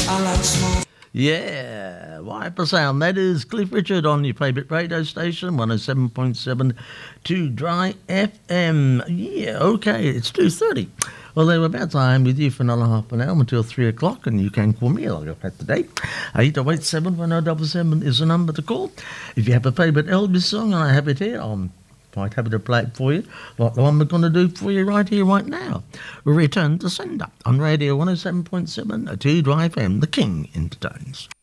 I like small. Yeah, Wiper Sound. That is Cliff Richard on your favourite radio station, 107.7 to Dry FM. Yeah, okay, it's 2:30. Well, they were about time with you for another half an hour until 3 o'clock, and you can call me like I've had today. 808-71077 is the number to call. If you have a favourite Elvis song, and I have it here, I'm quite happy to play it for you, like the one we're going to do for you right here, right now. Return to Sender on Radio 107.7 to Dry FM, the King entertains.